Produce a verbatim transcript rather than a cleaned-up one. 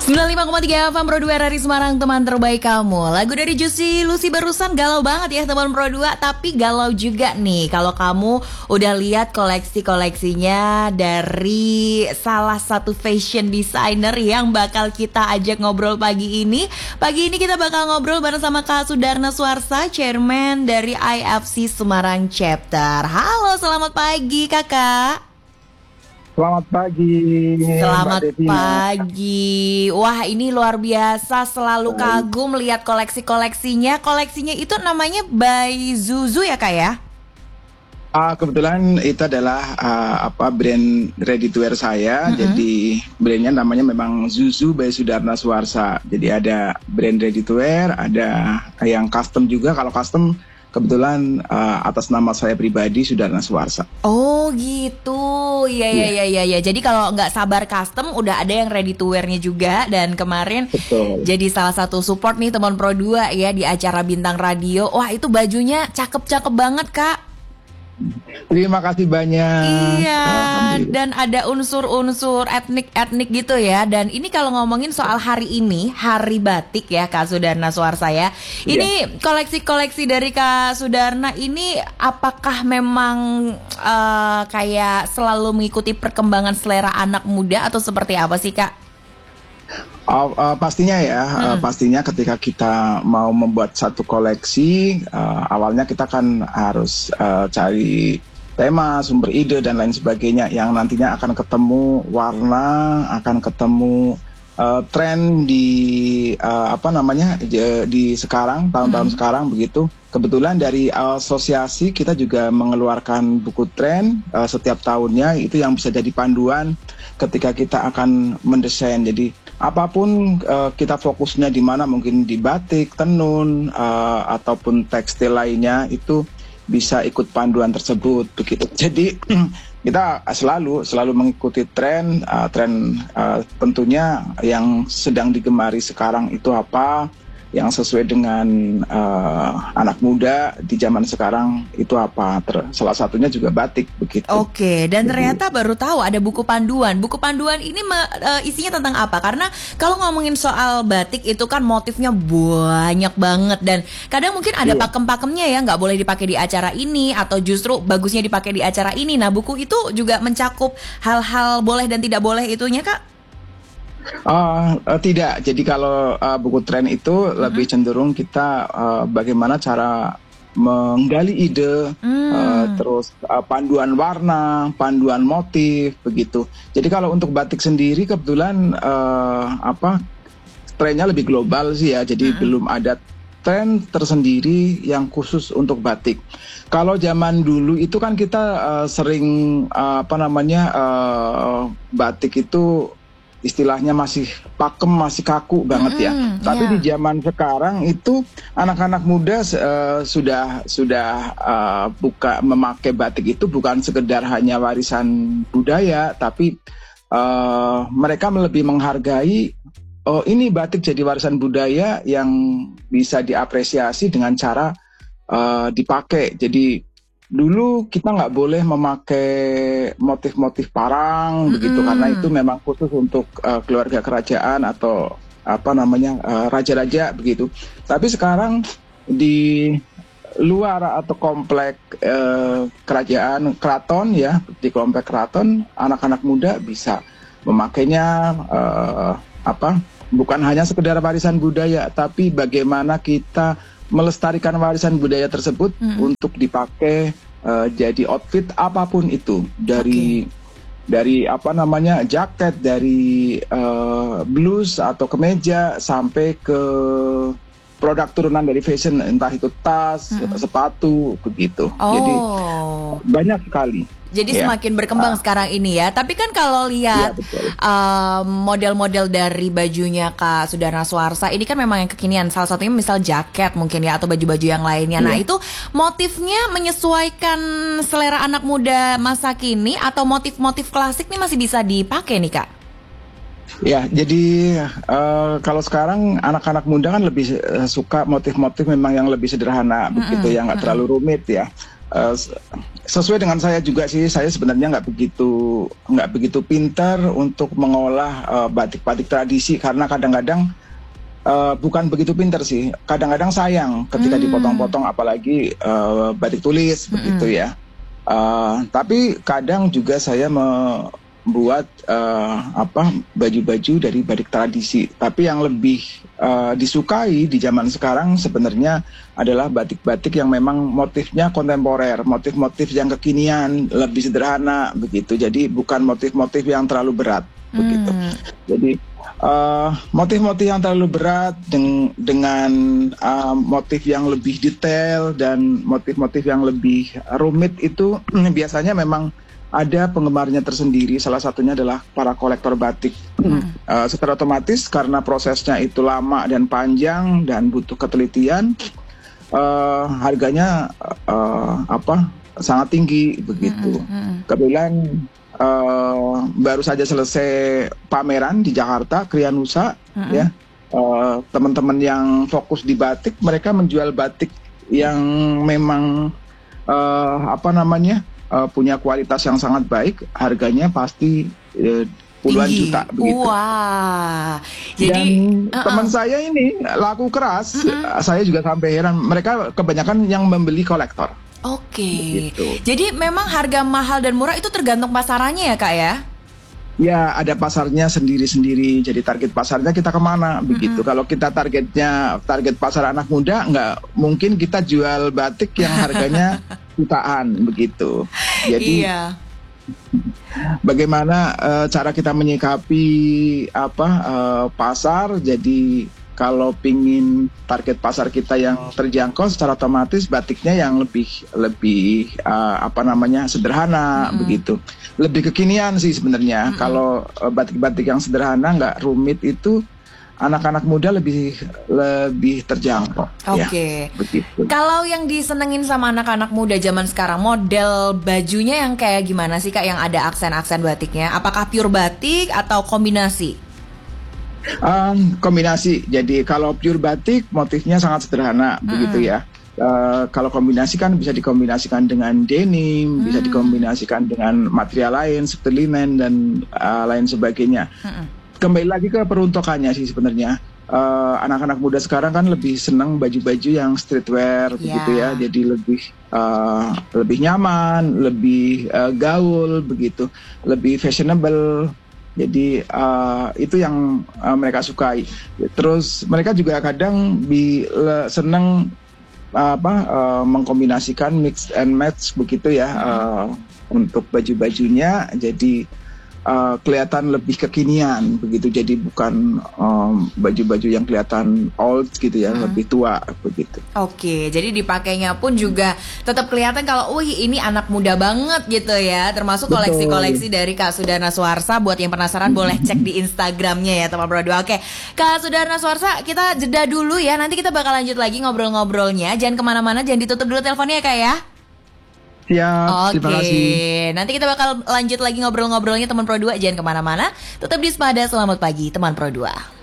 sembilan puluh lima koma tiga F M Pro dua R R I Semarang, teman terbaik kamu. Lagu dari Juicy Lucy barusan galau banget ya teman Pro dua. Tapi galau juga nih kalau kamu udah lihat koleksi-koleksinya dari salah satu fashion designer yang bakal kita ajak ngobrol pagi ini. Pagi ini kita bakal ngobrol bareng sama Kak Sudarna Suarsa, Chairman dari I F C Semarang Chapter. Halo, selamat pagi kakak. Selamat pagi. Selamat pagi. Wah, ini luar biasa. Selalu kagum lihat koleksi-koleksinya. Koleksinya itu namanya by Zuzu ya kak ya? Uh, kebetulan itu adalah uh, apa brand ready to wear saya. Mm-hmm. Jadi brandnya namanya memang Zuzu by Sudarna Suarsa. Jadi ada brand ready to wear, ada yang custom juga. Kalau custom kebetulan uh, atas nama saya pribadi Sudarna Suarsa. Oh gitu, ya ya ya ya ya. Jadi kalau nggak sabar custom, udah ada yang ready to wear-nya juga. Dan kemarin Betul. Jadi salah satu support nih teman Pro dua ya di acara Bintang Radio. Wah itu bajunya cakep-cakep banget kak. Terima kasih banyak. Iya, dan ada unsur-unsur etnik-etnik gitu ya. Dan ini kalau ngomongin soal hari ini, Hari Batik ya Kak Sudarna Suarsa ya. Ini yeah. koleksi-koleksi dari Kak Sudarna ini apakah memang uh, kayak selalu mengikuti perkembangan selera anak muda atau seperti apa sih Kak? Uh, uh, pastinya ya, hmm. uh, pastinya ketika kita mau membuat satu koleksi, uh, awalnya kita kan harus uh, cari tema, sumber ide dan lain sebagainya yang nantinya akan ketemu warna, akan ketemu uh, tren di uh, apa namanya di, di sekarang tahun-tahun hmm. sekarang begitu. Kebetulan dari asosiasi kita juga mengeluarkan buku tren uh, setiap tahunnya, itu yang bisa jadi panduan ketika kita akan mendesain. Jadi apapun uh, kita fokusnya di mana, mungkin di batik, tenun, uh, ataupun tekstil lainnya, itu bisa ikut panduan tersebut begitu. Jadi kita selalu selalu mengikuti tren, uh, tren uh, tentunya yang sedang digemari sekarang itu apa, yang sesuai dengan uh, anak muda di zaman sekarang itu apa. Ter- salah satunya juga batik begitu. Oke, dan ternyata baru tahu ada buku panduan. Buku panduan ini me- uh, isinya tentang apa? Karena kalau ngomongin soal batik itu kan motifnya banyak banget dan kadang mungkin ada yeah. pakem-pakemnya ya, nggak boleh dipakai di acara ini atau justru bagusnya dipakai di acara ini. Nah, buku itu juga mencakup hal-hal boleh dan tidak boleh itunya Kak? Uh, uh, tidak, jadi kalau uh, buku tren itu mm-hmm. lebih cenderung kita uh, bagaimana cara menggali ide, mm. uh, terus uh, panduan warna, panduan motif, begitu. Jadi kalau untuk batik sendiri kebetulan uh, apa trennya lebih global sih ya, jadi mm-hmm. belum ada tren tersendiri yang khusus untuk batik. Kalau zaman dulu itu kan kita uh, sering uh, apa namanya uh, batik itu istilahnya masih pakem, masih kaku banget ya. Mm, Tapi yeah. di zaman sekarang itu anak-anak muda uh, sudah sudah uh, buka memakai batik itu bukan sekedar hanya warisan budaya, tapi uh, mereka lebih menghargai oh ini batik jadi warisan budaya yang bisa diapresiasi dengan cara uh, dipakai. Jadi dulu kita nggak boleh memakai motif-motif parang mm-hmm. begitu, karena itu memang khusus untuk uh, keluarga kerajaan atau apa namanya uh, raja-raja begitu. Tapi sekarang di luar atau komplek uh, kerajaan keraton ya, di komplek keraton anak-anak muda bisa memakainya uh, apa bukan hanya sekedar warisan budaya, tapi bagaimana kita melestarikan warisan budaya tersebut mm-hmm. untuk dipakai uh, jadi outfit apapun itu, dari okay. dari apa namanya jaket, dari uh, blus atau kemeja sampai ke produk turunan dari fashion, entah itu tas, mm-hmm. sepatu begitu. Oh. Jadi banyak sekali. Jadi yeah. semakin berkembang uh, sekarang ini ya. Tapi kan kalau lihat yeah, uh, model-model dari bajunya Kak Sudarna Suarsa ini kan memang yang kekinian. Salah satunya misal jaket mungkin ya, atau baju-baju yang lainnya. Yeah. Nah itu motifnya menyesuaikan selera anak muda masa kini atau motif-motif klasik nih masih bisa dipakai nih Kak? Ya, jadi uh, kalau sekarang anak-anak muda kan lebih uh, suka motif-motif memang yang lebih sederhana, mm-hmm. begitu ya, nggak terlalu rumit ya. uh, sesuai dengan saya juga sih, saya sebenarnya nggak begitu nggak begitu pintar untuk mengolah uh, batik-batik tradisi, karena kadang-kadang uh, bukan begitu pintar sih, kadang-kadang sayang ketika hmm. dipotong-potong, apalagi uh, batik tulis hmm. begitu ya. Uh, tapi kadang juga saya membuat uh, apa baju-baju dari batik tradisi, tapi yang lebih uh, disukai di zaman sekarang sebenarnya adalah batik-batik yang memang motifnya kontemporer, motif-motif yang kekinian, lebih sederhana begitu. Jadi bukan motif-motif yang terlalu berat hmm. begitu. Jadi uh, motif-motif yang terlalu berat deng- dengan uh, motif yang lebih detail dan motif-motif yang lebih rumit itu biasanya memang ada penggemarnya tersendiri. Salah satunya adalah para kolektor batik. Hmm. Uh, secara otomatis karena prosesnya itu lama dan panjang dan butuh ketelitian, uh, harganya uh, apa sangat tinggi begitu. Hmm. Hmm. Kebetulan uh, baru saja selesai pameran di Jakarta, Krianusa, hmm. ya. Uh, teman-teman yang fokus di batik, mereka menjual batik yang memang uh, apa namanya? Uh, punya kualitas yang sangat baik, harganya pasti uh, puluhan tinggi. Juta begitu. Wah, jadi dan uh-uh. teman saya ini laku keras, uh-uh. saya juga sampai heran. Mereka kebanyakan yang membeli kolektor. Oke, okay. Jadi memang harga mahal dan murah itu tergantung pasarannya ya kak ya? Ya, ada pasarnya sendiri-sendiri. Jadi target pasarnya kita kemana begitu. Mm-hmm. Kalau kita targetnya target pasar anak muda, nggak mungkin kita jual batik yang harganya jutaan begitu. Jadi iya. Bagaimana uh, cara kita menyikapi apa uh, pasar? Jadi kalau pingin target pasar kita yang terjangkau, secara otomatis batiknya yang lebih lebih uh, apa namanya sederhana mm-hmm. begitu. Lebih kekinian sih sebenarnya. Mm-hmm. Kalau uh, batik-batik yang sederhana nggak rumit itu anak-anak muda lebih lebih terjangkau. Oke. Okay. Ya, begitu. Kalau yang disenengin sama anak-anak muda zaman sekarang, model bajunya yang kayak gimana sih kak? Yang ada aksen-aksen batiknya? Apakah pure batik atau kombinasi? Um, kombinasi. Jadi kalau pure batik motifnya sangat sederhana, mm-hmm. begitu ya. Uh, kalau kombinasi kan bisa dikombinasikan dengan denim, mm. bisa dikombinasikan dengan material lain seperti linen dan uh, lain sebagainya. Mm-mm. Kembali lagi ke peruntukannya sih sebenarnya. Uh, anak-anak muda sekarang kan lebih senang baju-baju yang streetwear, yeah. begitu ya. Jadi lebih uh, lebih nyaman, lebih uh, gaul, begitu, lebih fashionable. Jadi uh, itu yang uh, mereka sukai. Terus mereka juga kadang bi le, senang uh, apa uh, mengkombinasikan mix and match begitu ya uh, untuk baju-bajunya. Jadi Uh, kelihatan lebih kekinian begitu, jadi bukan um, baju-baju yang kelihatan old gitu ya, hmm. lebih tua begitu. Oke, jadi dipakainya pun juga tetap kelihatan kalau, wih ini anak muda banget gitu ya. Termasuk Betul. koleksi-koleksi dari Kak Sudarna Suarsa. Buat yang penasaran hmm. boleh cek di Instagramnya ya teman berdua. Oke, Kak Sudarna Suarsa, kita jeda dulu ya. Nanti kita bakal lanjut lagi ngobrol-ngobrolnya. Jangan kemana-mana, jangan ditutup dulu teleponnya ya Kak ya. Siap, terima kasih. Oke, nanti kita bakal lanjut lagi ngobrol-ngobrolnya teman Pro dua. Jangan kemana-mana, tetap di Sepada. Selamat pagi teman Pro dua.